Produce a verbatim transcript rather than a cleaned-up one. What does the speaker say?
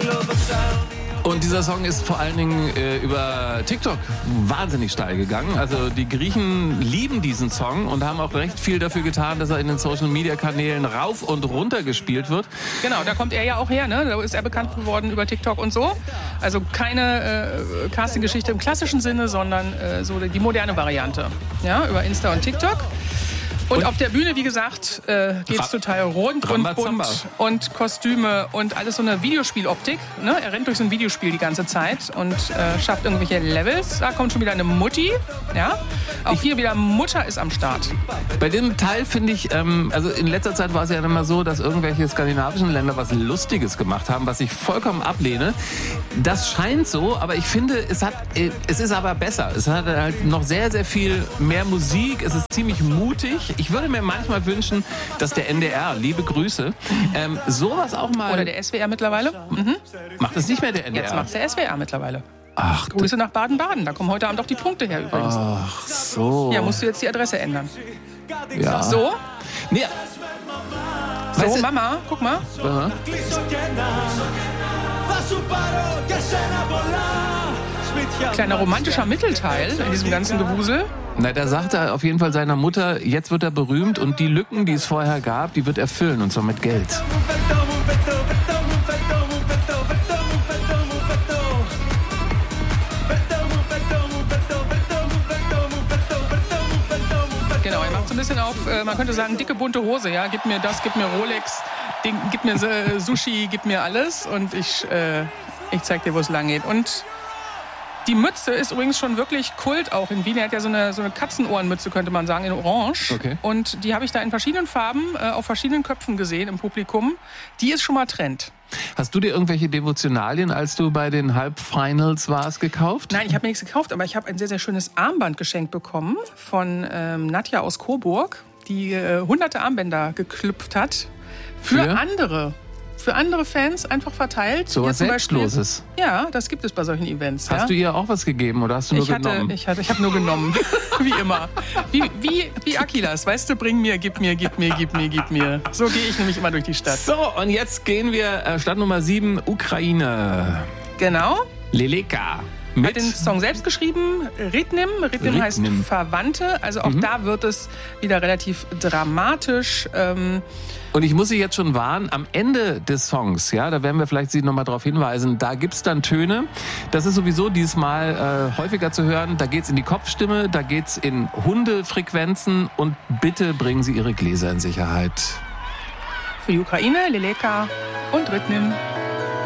Und dieser Song ist vor allen Dingen äh, über TikTok wahnsinnig steil gegangen. Also die Griechen lieben diesen Song und haben auch recht viel dafür getan, dass er in den Social-Media-Kanälen rauf und runter gespielt wird. Genau, da kommt er ja auch her, ne? Da ist er bekannt geworden über TikTok und so. Also keine äh, Casting-Geschichte im klassischen Sinne, sondern äh, so die moderne Variante. Ja, über Insta und TikTok. Und, und auf der Bühne, wie gesagt, äh, geht es total rund und bunt und Kostüme und alles so eine Videospieloptik. Ne? Er rennt durch so ein Videospiel die ganze Zeit und äh, schafft irgendwelche Levels. Da kommt schon wieder eine Mutti. Ja? Auch ich hier wieder Mutter ist am Start. Bei dem Teil finde ich, ähm, also in letzter Zeit war es ja immer so, dass irgendwelche skandinavischen Länder was Lustiges gemacht haben, was ich vollkommen ablehne. Das scheint so, aber ich finde, es hat, äh, es ist aber besser. Es hat halt noch sehr, sehr viel mehr Musik. Es ist ziemlich mutig. Ich würde mir manchmal wünschen, dass der N D R, liebe Grüße, ähm, sowas auch mal... Oder der S W R mittlerweile. Mhm. Macht das nicht mehr der N D R? Jetzt macht der S W R mittlerweile. Ach, Grüße nach Baden-Baden. Da kommen heute Abend auch die Punkte her übrigens. Ach so. Ja, musst du jetzt die Adresse ändern. Ja. So? Nee. So, weißt du, Mama, guck mal. Aha. Kleiner romantischer Mittelteil in diesem ganzen Gewusel. Na, da sagt er auf jeden Fall seiner Mutter, jetzt wird er berühmt und die Lücken, die es vorher gab, die wird er füllen und zwar mit Geld. Genau, er macht so ein bisschen auf, man könnte sagen, dicke bunte Hose, ja, gib mir das, gib mir Rolex, gib mir Sushi, gib mir alles und ich, äh, ich zeig dir, wo es lang geht. Und die Mütze ist übrigens schon wirklich Kult auch in Wien. Er hat ja so eine, so eine Katzenohrenmütze, könnte man sagen, in Orange. Okay. Und die habe ich da in verschiedenen Farben äh, auf verschiedenen Köpfen gesehen im Publikum. Die ist schon mal Trend. Hast du dir irgendwelche Devotionalien, als du bei den Halbfinals warst, gekauft? Nein, ich habe mir nichts gekauft, aber ich habe ein sehr, sehr schönes Armband geschenkt bekommen von ähm, Nadja aus Coburg, die äh, hunderte Armbänder geklüpft hat. Für, für andere. Für andere Fans einfach verteilt. So was Selbstloses. Ja, das gibt es bei solchen Events. Hast ja? du ihr auch was gegeben oder hast du nur ich hatte, genommen? Ich, hatte, ich habe nur genommen, wie immer. Wie, wie, wie Akilas, weißt du, bring mir, gib mir, gib mir, gib mir, gib mir. So gehe ich nämlich immer durch die Stadt. So, und jetzt gehen wir äh, Stadt Nummer sieben, Ukraine. Genau. Leleka. Mit? Hat den Song selbst geschrieben, Rytnim. Rytnim heißt Verwandte. Also auch mhm. da wird es wieder relativ dramatisch. Ähm, Und ich muss Sie jetzt schon warnen, am Ende des Songs, ja, da werden wir vielleicht Sie nochmal darauf hinweisen, da gibt's dann Töne. Das ist sowieso diesmal äh, häufiger zu hören. Da geht's in die Kopfstimme, da geht's in Hundefrequenzen und bitte bringen Sie Ihre Gläser in Sicherheit. Für die Ukraine, Leleka und Rytnim.